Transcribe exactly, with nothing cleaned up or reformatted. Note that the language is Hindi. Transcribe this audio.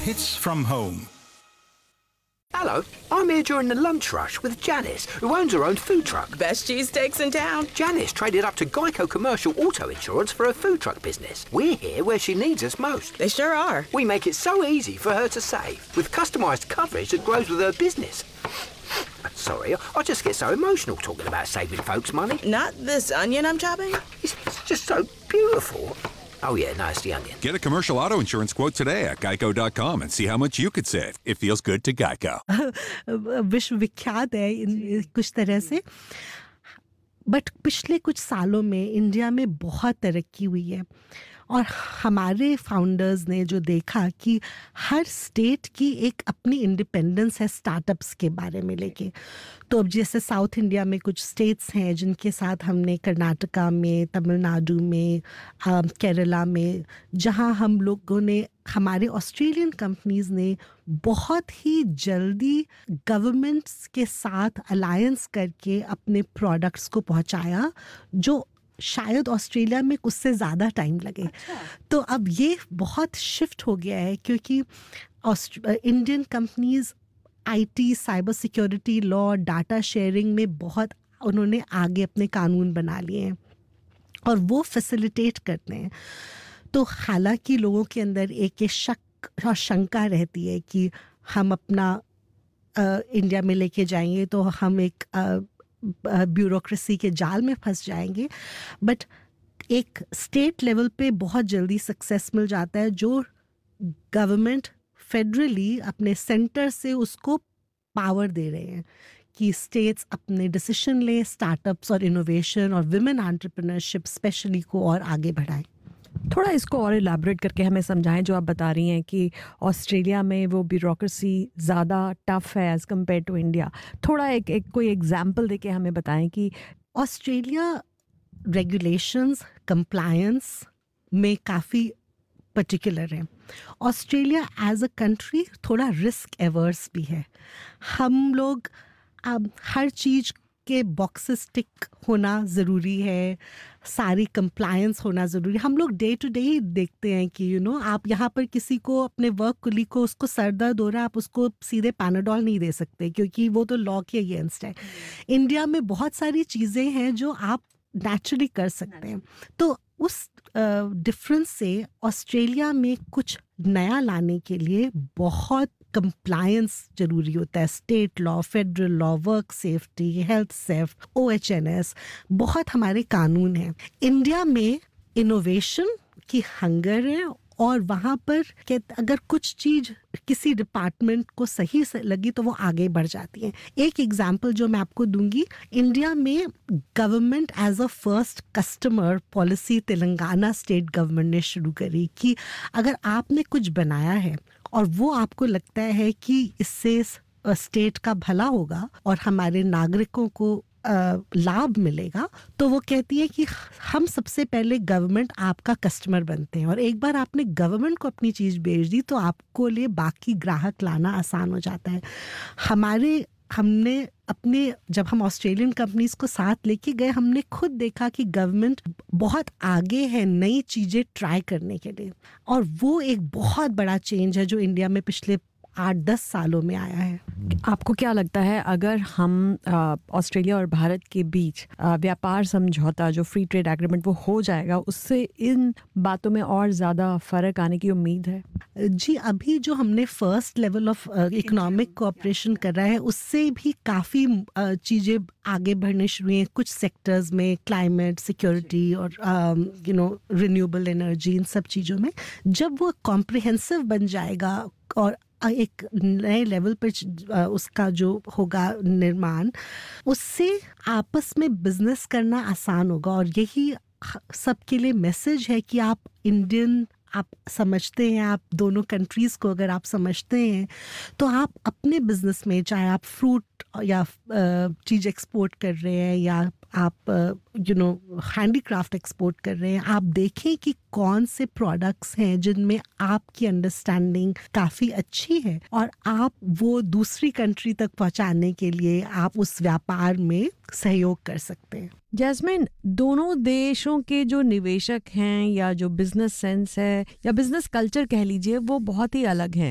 Hits from home. Hello, I'm here during the lunch rush with Janice, who owns her own food truck. Best cheesesteaks in town. Janice traded up to Geico Commercial Auto Insurance for her food truck business. We're here where she needs us most. They sure are. We make it so easy for her to save, with customised coverage that grows with her business. Sorry, I just get so emotional talking about saving folks money. Not this onion I'm chopping? It's, it's just so beautiful. Oh yeah, no, it's the onion. Get a commercial auto insurance quote today at geico dot com and see how much you could save. It feels good to Geico. विश्व विख्यात है इन कुछ तरह से, बट पिछले कुछ सालों में इंडिया में बहुत तरक्की हुई है और हमारे फाउंडर्स ने जो देखा कि हर स्टेट की एक अपनी इंडिपेंडेंस है स्टार्टअप्स के बारे में लेके। तो अब जैसे साउथ इंडिया में कुछ स्टेट्स हैं जिनके साथ हमने कर्नाटका में, तमिलनाडु में, केरला में, जहां हम लोगों ने, हमारे ऑस्ट्रेलियन कंपनीज ने बहुत ही जल्दी गवर्नमेंट्स के साथ अलायंस करके अपने प्रोडक्ट्स को पहुंचाया, जो शायद ऑस्ट्रेलिया में उससे ज़्यादा टाइम लगे। अच्छा। तो अब ये बहुत शिफ्ट हो गया है क्योंकि Indian companies IT, cyber security, law, data sharing में बहुत उन्होंने आगे अपने कानून बना लिए हैं और वो फैसिलिटेट करते हैं। तो हालांकि लोगों के अंदर एक ये शक और शंका रहती है कि हम अपना आ, इंडिया में लेके जाएंगे तो हम एक आ, ब्यूरोक्रेसी के जाल में फंस जाएंगे, बट एक स्टेट लेवल पे बहुत जल्दी सक्सेस मिल जाता है जो गवर्नमेंट फेडरली अपने सेंटर से उसको पावर दे रहे हैं कि स्टेट्स अपने डिसीजन लें, स्टार्टअप्स और इनोवेशन और विमेन एंटरप्रेन्योरशिप स्पेशली को और आगे बढ़ाएं। थोड़ा इसको और इलैबोरेट करके हमें समझाएं, जो आप बता रही हैं कि ऑस्ट्रेलिया में वो ब्यूरोक्रेसी ज़्यादा टफ है एज़ कम्पेयर टू इंडिया। थोड़ा एक एक कोई एग्जांपल देके हमें बताएं कि ऑस्ट्रेलिया रेगुलेशंस, कंप्लायंस में काफ़ी पर्टिकुलर है। ऑस्ट्रेलिया एज अ कंट्री थोड़ा रिस्क एवर्स भी है। हम लोग अब हर चीज़ के बॉक्सेस टिक होना ज़रूरी है, सारी कंप्लायंस होना ज़रूरी है। हम लोग डे टू डे ही देखते हैं कि यू you नो know, आप यहाँ पर किसी को, अपने वर्क कुलीग को, उसको सर दर्द हो रहा है, आप उसको सीधे पैनाडोल नहीं दे सकते क्योंकि वो तो लॉ के अगेंस्ट है। इंडिया में बहुत सारी चीज़ें हैं जो आप नेचुरली कर सकते हैं। तो उस डिफरेंस uh, से ऑस्ट्रेलिया में कुछ नया लाने के लिए बहुत कंप्लायंस जरूरी होता है। State law, federal law, work safety, health safety, O H N S, बहुत हमारे कानून हैं। इंडिया में इनोवेशन की हंगर है और वहाँ पर अगर कुछ चीज़ किसी डिपार्टमेंट को सही से लगी तो वो आगे बढ़ जाती है। एक एग्जांपल जो मैं आपको दूंगी, इंडिया में government as a first customer policy Telangana state government ने शुरू करी कि अगर आपने कुछ बनाया है और वो आपको लगता है कि इससे स्टेट का भला होगा और हमारे नागरिकों को लाभ मिलेगा, तो वो कहती है कि हम सबसे पहले गवर्नमेंट आपका कस्टमर बनते हैं और एक बार आपने गवर्नमेंट को अपनी चीज़ बेच दी तो आपको लिए बाकी ग्राहक लाना आसान हो जाता है। हमारे हमने अपने जब हम ऑस्ट्रेलियन कंपनीज को साथ लेके गए, हमने खुद देखा कि गवर्नमेंट बहुत आगे है नई चीज़ें ट्राई करने के लिए, और वो एक बहुत बड़ा चेंज है जो इंडिया में पिछले आठ दस सालों में आया है। आपको क्या लगता है अगर हम ऑस्ट्रेलिया और भारत के बीच व्यापार समझौता जो फ्री ट्रेड एग्रीमेंट वो हो जाएगा, उससे इन बातों में और ज़्यादा फ़र्क आने की उम्मीद है? जी, अभी जो हमने first level of economic cooperation कर रहा है उससे भी काफ़ी चीज़ें आगे बढ़ने शुरू हैं। कुछ सेक्टर्स में, क्लाइमेट, सिक्योरिटी और यू नो रिन्यूएबल एनर्जी, इन सब चीज़ों में जब वो कॉम्प्रिहेंसिव बन जाएगा और एक नए लेवल पर उसका जो होगा निर्माण, उससे आपस में बिजनेस करना आसान होगा। और यही सबके लिए मैसेज है कि आप इंडियन आप समझते हैं, आप दोनों कंट्रीज़ को अगर आप समझते हैं तो आप अपने बिजनेस में, चाहे आप फ्रूट या चीज़ एक्सपोर्ट कर रहे हैं या आप यू नो हैंडीक्राफ्ट एक्सपोर्ट कर रहे हैं, आप देखें कि कौन से प्रोडक्ट्स हैं जिनमें आपकी अंडरस्टैंडिंग काफ़ी अच्छी है और आप वो दूसरी कंट्री तक पहुंचाने के लिए आप उस व्यापार में सहयोग कर सकते हैं। जैस्मिन, दोनों देशों के जो निवेशक हैं या जो बिजनेस सेंस है या बिजनेस कल्चर कह लीजिए, वो बहुत ही अलग हैं।